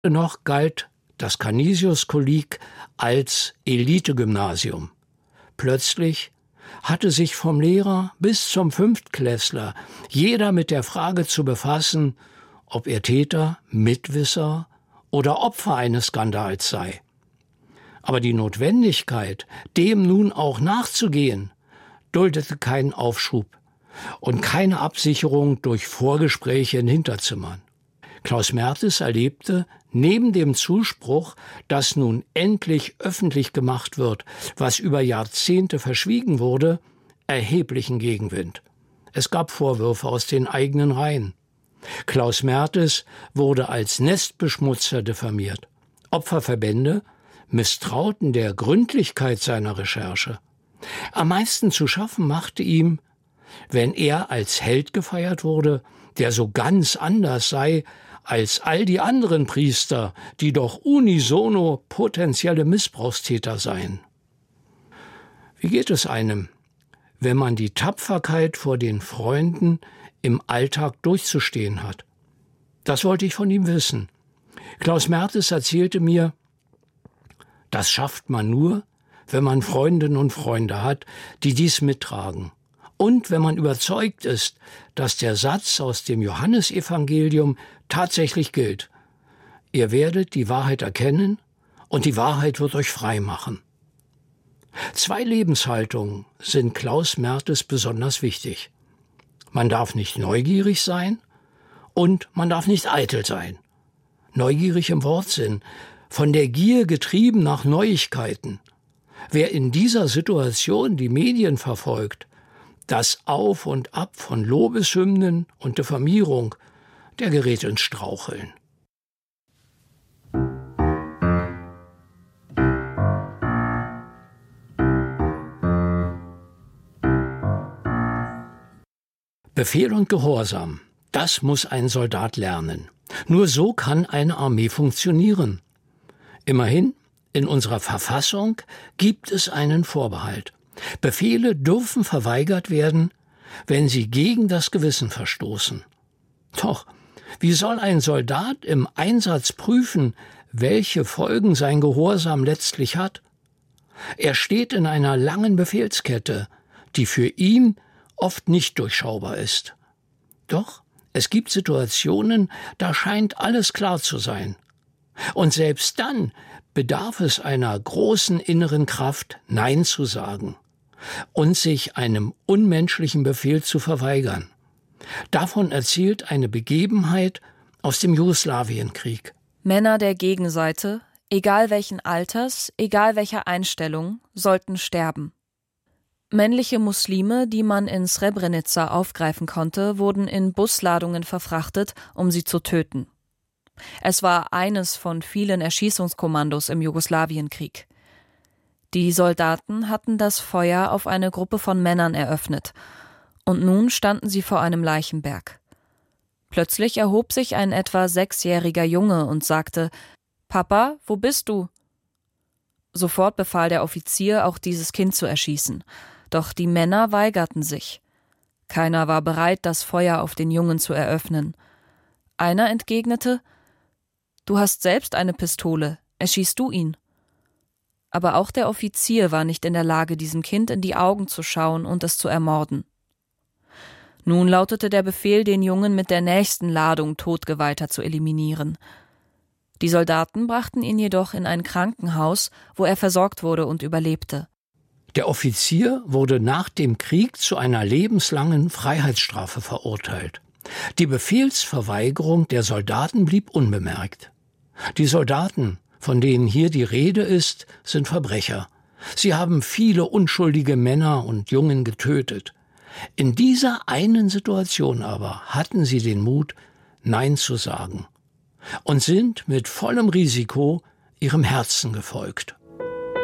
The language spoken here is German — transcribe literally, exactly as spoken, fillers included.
Noch galt das Canisius-Kolleg als Elitegymnasium. Plötzlich hatte sich vom Lehrer bis zum Fünftklässler jeder mit der Frage zu befassen, ob er Täter, Mitwisser oder Opfer eines Skandals sei. Aber die Notwendigkeit, dem nun auch nachzugehen, duldete keinen Aufschub und keine Absicherung durch Vorgespräche in Hinterzimmern. Klaus Mertes erlebte neben dem Zuspruch, dass nun endlich öffentlich gemacht wird, was über Jahrzehnte verschwiegen wurde, erheblichen Gegenwind. Es gab Vorwürfe aus den eigenen Reihen. Klaus Mertes wurde als Nestbeschmutzer diffamiert. Opferverbände misstrauten der Gründlichkeit seiner Recherche. Am meisten zu schaffen machte ihm, wenn er als Held gefeiert wurde, der so ganz anders sei als all die anderen Priester, die doch unisono potenzielle Missbrauchstäter seien. Wie geht es einem, wenn man die Tapferkeit vor den Freunden im Alltag durchzustehen hat? Das wollte ich von ihm wissen. Klaus Mertes erzählte mir, das schafft man nur, wenn man Freundinnen und Freunde hat, die dies mittragen. Und wenn man überzeugt ist, dass der Satz aus dem Johannesevangelium tatsächlich gilt. Ihr werdet die Wahrheit erkennen und die Wahrheit wird euch frei machen. Zwei Lebenshaltungen sind Klaus Mertes besonders wichtig. Man darf nicht neugierig sein und man darf nicht eitel sein. Neugierig im Wortsinn, von der Gier getrieben nach Neuigkeiten. Wer in dieser Situation die Medien verfolgt, das Auf und Ab von Lobeshymnen und Diffamierung, der gerät ins Straucheln. Befehl und Gehorsam, das muss ein Soldat lernen. Nur so kann eine Armee funktionieren. Immerhin, in unserer Verfassung gibt es einen Vorbehalt. Befehle dürfen verweigert werden, wenn sie gegen das Gewissen verstoßen. Doch, wie soll ein Soldat im Einsatz prüfen, welche Folgen sein Gehorsam letztlich hat? Er steht in einer langen Befehlskette, die für ihn oft nicht durchschaubar ist. Doch es gibt Situationen, da scheint alles klar zu sein. Und selbst dann bedarf es einer großen inneren Kraft, Nein zu sagen und sich einem unmenschlichen Befehl zu verweigern. Davon erzählt eine Begebenheit aus dem Jugoslawienkrieg. Männer der Gegenseite, egal welchen Alters, egal welcher Einstellung, sollten sterben. Männliche Muslime, die man in Srebrenica aufgreifen konnte, wurden in Busladungen verfrachtet, um sie zu töten. Es war eines von vielen Erschießungskommandos im Jugoslawienkrieg. Die Soldaten hatten das Feuer auf eine Gruppe von Männern eröffnet, und nun standen sie vor einem Leichenberg. Plötzlich erhob sich ein etwa sechsjähriger Junge und sagte: »Papa, wo bist du?« Sofort befahl der Offizier, auch dieses Kind zu erschießen. Doch die Männer weigerten sich. Keiner war bereit, das Feuer auf den Jungen zu eröffnen. Einer entgegnete: »Du hast selbst eine Pistole, erschießt du ihn?« Aber auch der Offizier war nicht in der Lage, diesem Kind in die Augen zu schauen und es zu ermorden. Nun lautete der Befehl, den Jungen mit der nächsten Ladung Todgeweihter zu eliminieren. Die Soldaten brachten ihn jedoch in ein Krankenhaus, wo er versorgt wurde und überlebte. Der Offizier wurde nach dem Krieg zu einer lebenslangen Freiheitsstrafe verurteilt. Die Befehlsverweigerung der Soldaten blieb unbemerkt. Die Soldaten, von denen hier die Rede ist, sind Verbrecher. Sie haben viele unschuldige Männer und Jungen getötet. In dieser einen Situation aber hatten sie den Mut, Nein zu sagen und sind mit vollem Risiko ihrem Herzen gefolgt.